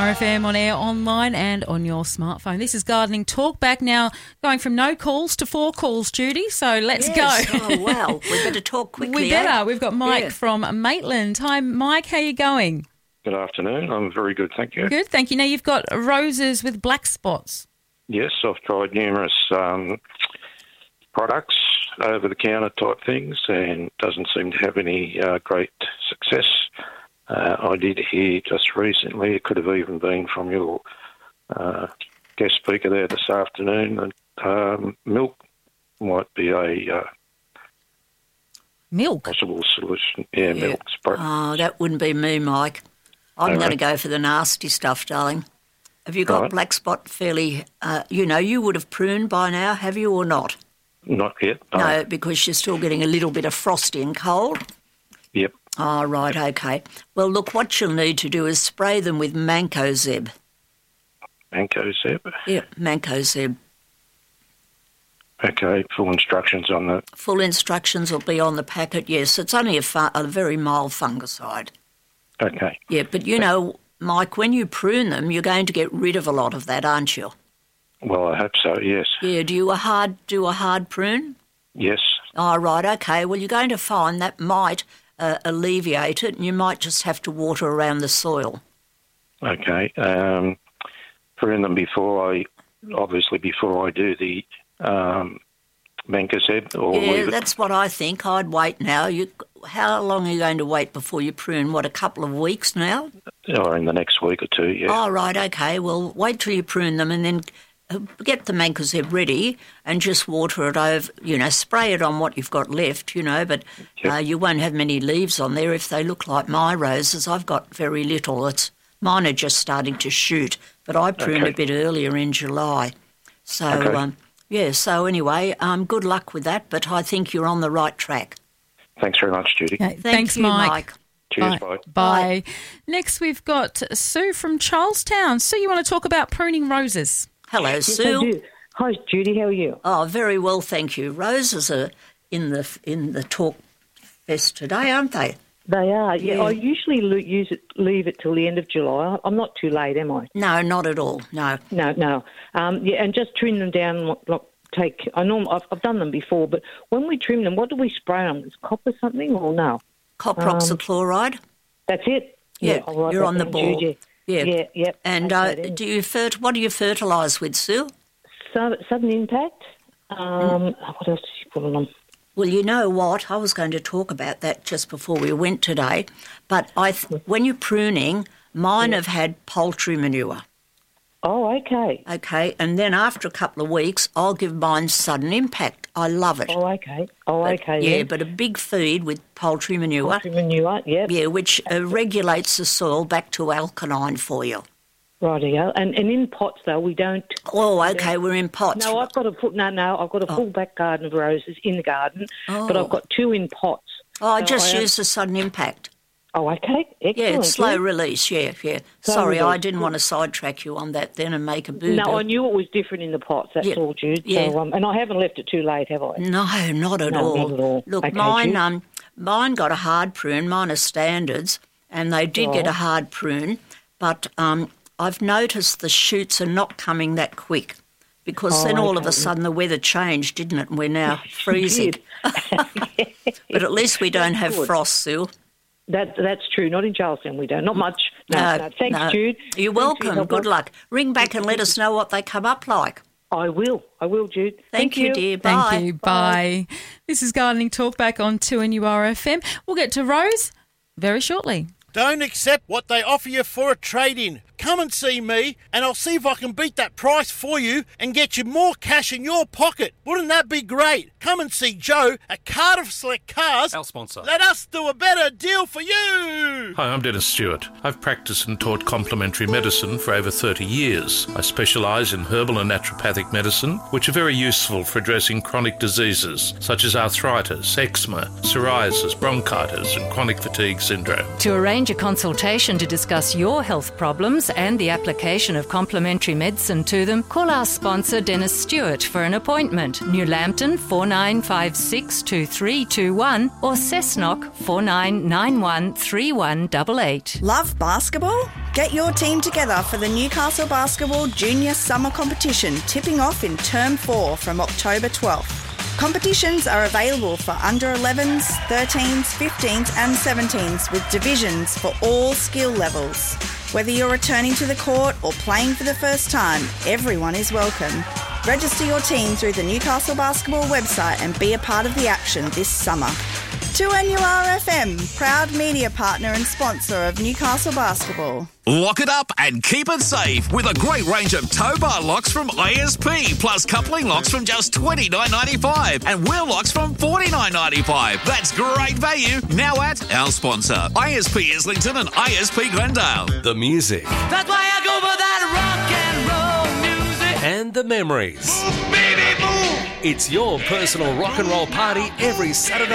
2NURFM on air, online and on your smartphone. This is Gardening Talk, back now going from no calls to 4 calls, Judy, so let's go. Oh, wow. We better talk quickly. We better. We've got Mike from Maitland. Hi, Mike, how are you going? Good afternoon. I'm very good, thank you. Good, thank you. Now, you've got roses with black spots. Yes, I've tried numerous products, over-the-counter type things, and doesn't seem to have any great success. I did hear just recently, it could have even been from your guest speaker there this afternoon, that milk might be a possible solution. Yeah, milk spray. Oh, that wouldn't be me, Mike. I'm going to go for the nasty stuff, darling. Have you got black spot fairly, you would have pruned by now, have you, or not? Not yet. No, because you're still getting a little bit of frosty and cold. Yep. Oh, right, okay. Well, look, what you'll need to do is spray them with Mancozeb. Mancozeb? Yeah, Mancozeb. Okay, full instructions on that. Full instructions will be on the packet, yes. It's only a very mild fungicide. Okay. Yeah, but you know, Mike, when you prune them, you're going to get rid of a lot of that, aren't you? Well, I hope so, yes. Yeah, do a hard prune? Yes. Oh, right, okay. Well, you're going to find that might alleviate it, and you might just have to water around the soil. Okay. Prune them before I do the Mancozeb, or leave it? That's what I think. I'd wait now. How long are you going to wait before you prune? What, a couple of weeks now? Or in the next week or two, yeah. Oh, right, okay. Well, wait till you prune them and then get the Mancozeb ready and just water it over, spray it on what you've got left, but you won't have many leaves on there if they look like my roses. I've got very little. Mine are just starting to shoot, but I pruned a bit earlier in July. So, so anyway, good luck with that, but I think you're on the right track. Thanks very much, Judy. Okay, Thanks, Mike. Cheers, bye. Bye. Next, we've got Sue from Charlestown. Sue, you want to talk about pruning roses? Hello, Sue. Yes, I do. Hi, Judy. How are you? Oh, very well, thank you. Roses are in the talk fest today, aren't they? They are. Yeah, I usually leave it till the end of July. I'm not too late, am I? No, not at all. No. No. And just trim them down. I've done them before, but when we trim them, what do we spray them? Is copper something or no? Copper oxychloride. That's it. Yeah, you're on the ball. Judy. Yeah. And what do you fertilise with, Sue? Sudden Impact. What else did you put on them? Well, you know what? I was going to talk about that just before we went today. But when you're pruning, mine have had poultry manure. Oh, okay. Okay, and then after a couple of weeks, I'll give mine Sudden Impact. I love it. Oh, okay. Yeah, but a big feed with poultry manure. Poultry manure, yep. Yeah, which regulates the soil back to alkaline for you. Rightio. And in pots, though, we don't... Oh, okay, we're in pots. No, I've got a full back garden of roses in the garden, but I've got 2 in pots. Oh, I just use the Sudden Impact. Oh, okay. Excellent. Yeah, it's slow release, yeah. Sorry, I didn't want to sidetrack you on that then and make a boo-boo. No, I knew it was different in the pots, that's all, Jude. Yeah. So, and I haven't left it too late, have I? No, not at all. Not at all. Look, okay, mine got a hard prune, mine are standards, and they did get a hard prune, but I've noticed the shoots are not coming that quick because then all of a sudden the weather changed, didn't it? And we're now freezing. But at least we don't have frost, Sue. That's true. Not in Charlestown, we don't. Not much. No. Thanks, Jude. You're welcome. Good luck. Ring back and let us know what they come up like. I will, Jude. Thank you, dear. Bye. Thank you. Bye. This is Gardening Talk back on 2NURFM. We'll get to Rose very shortly. Don't accept what they offer you for a trade-in. Come and see me and I'll see if I can beat that price for you and get you more cash in your pocket. Wouldn't that be great? Come and see Joe at Cardiff Select Cars. Our sponsor. Let us do a better deal for you. Hi, I'm Dennis Stewart. I've practiced and taught complementary medicine for over 30 years. I specialise in herbal and naturopathic medicine, which are very useful for addressing chronic diseases such as arthritis, eczema, psoriasis, bronchitis and chronic fatigue syndrome. To arrange a consultation to discuss your health problems and the application of complementary medicine to them, call our sponsor Dennis Stewart for an appointment. New Lambton 4956 2321 or Cessnock 4991 3188. Love basketball? Get your team together for the Newcastle Basketball Junior Summer Competition, tipping off in Term 4 from October 12th. Competitions are available for under 11s, 13s, 15s and 17s with divisions for all skill levels. Whether you're returning to the court or playing for the first time, everyone is welcome. Register your team through the Newcastle Basketball website and be a part of the action this summer. 2NURFM, proud media partner and sponsor of Newcastle Basketball. Lock it up and keep it safe with a great range of tow bar locks from ISP, plus coupling locks from just $29.95 and wheel locks from $49.95. That's great value now at our sponsor, ISP Islington and ISP Glendale. The music. That's why I go for that rock and roll music. And the memories. Move, baby, move. It's your personal rock and roll party every Saturday